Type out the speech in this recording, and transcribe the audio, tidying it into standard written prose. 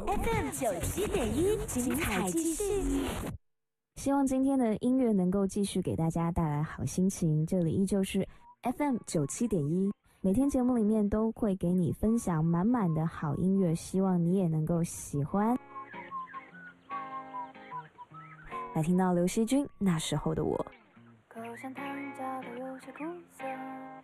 FM97.1，精彩继续。 希望今天的音乐能够继续给大家带来好心情。这里依旧是 FM97.1，每天节目里面都会给你分享满满的好音乐，希望你也能够喜欢。来听到刘惜君那时候的我。 口香糖嚼得有些苦涩，